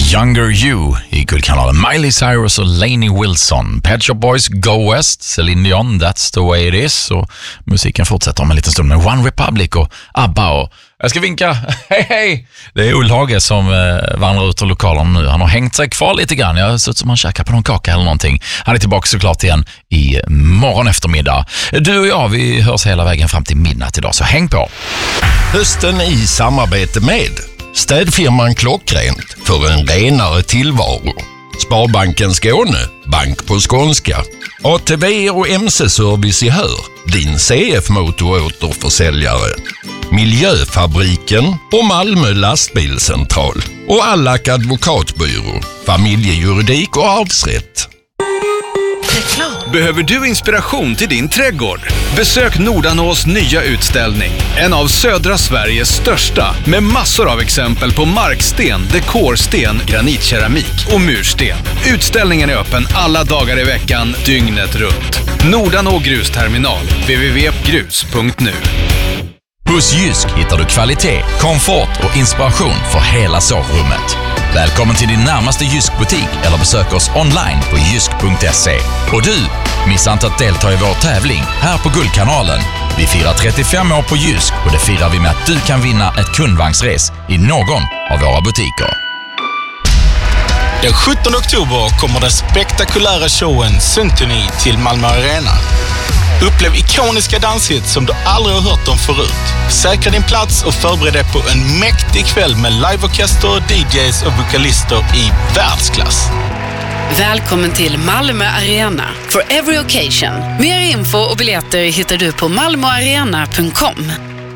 Younger You i Guldkanalen. Miley Cyrus och Lainey Wilson. Pet Shop Boys, Go West. Celine Dion, That's the way it is. Och musiken fortsätter om en liten stund med One Republic och ABBA. Och jag ska vinka. Hej hej! Det är Ull Hage som vandrar ut ur lokalen nu. Han har hängt sig kvar lite grann. Jag har sett som han käkar på någon kaka eller någonting. Han är tillbaka såklart igen i morgon eftermiddag. Du och jag, vi hörs hela vägen fram till midnatt idag. Så häng på! Hösten i samarbete med städfirman Klockrent för en renare tillvaro. Sparbanken Skåne, bank på skånska. ATV och MC-service i Hör, din CF-motoråterförsäljare. Miljöfabriken och Malmö lastbilscentral. Och Allak advokatbyrå, familjejuridik och arvsrätt. Behöver du inspiration till din trädgård? Besök Nordanås nya utställning. En av södra Sveriges största, med massor av exempel på marksten, dekorsten, granitkeramik och mursten. Utställningen är öppen alla dagar i veckan, dygnet runt. Nordanå grusterminal, www.grus.nu. Hos Jysk hittar du kvalitet, komfort och inspiration för hela sovrummet. Välkommen till din närmaste Jysk-butik eller besök oss online på jysk.se. Och du, missa inte att delta i vår tävling här på Guldkanalen. Vi firar 35 år på Jysk och det firar vi med att du kan vinna ett kundvagnsres i någon av våra butiker. Den 17 oktober kommer den spektakulära showen Symphony till Malmö Arena. Upplev ikoniska danshits som du aldrig har hört om förut. Säkra din plats och förbered dig på en mäktig kväll med liveorkester, DJs och vokalister i världsklass. Välkommen till Malmö Arena for every occasion. Mer info och biljetter hittar du på malmoarena.com.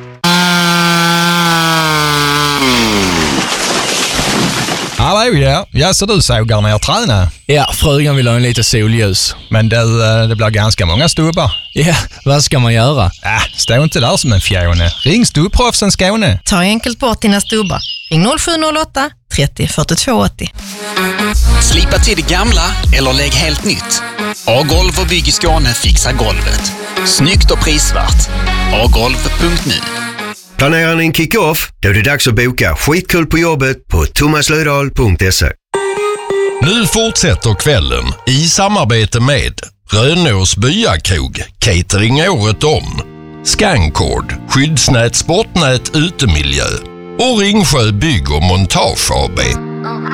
Hallå, ja, så du sågar ner träna? Ja, frugan vill ha en lite solljus. Men det blir ganska många stubbar. Ja, vad ska man göra? Stå inte där som en fjone. Ring Stubbproffsen Skåne. Ta enkelt bort dina stubbar. Ring 0708 30 42 80. Slipa till det gamla eller lägg helt nytt. A-golv och bygg i Skåne fixar golvet. Snyggt och prisvärt. agolv.nu. Planerar ni en kick-off? Då är det dags att boka skitkul på jobbet på thomaslödahl.se. Nu fortsätter kvällen i samarbete med Rönås byakrog, catering året om. Scancord, skyddsnät, sportnät, utemiljö och Ringsjö bygg- och montage AB.